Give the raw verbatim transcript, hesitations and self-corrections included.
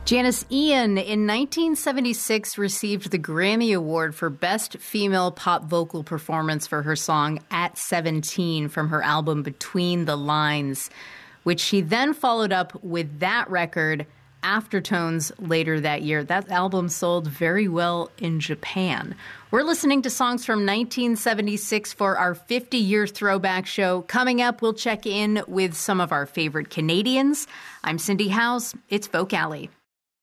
Janis Ian, in nineteen seventy-six, received the Grammy Award for Best Female Pop Vocal Performance for her song At seventeen from her album Between the Lines, which she then followed up with that record, Aftertones, later that year. That album sold very well in Japan. We're listening to songs from nineteen seventy-six for our fifty-year throwback show. Coming up, we'll check in with some of our favorite Canadians. I'm Cindy Howes. It's Folk Alley.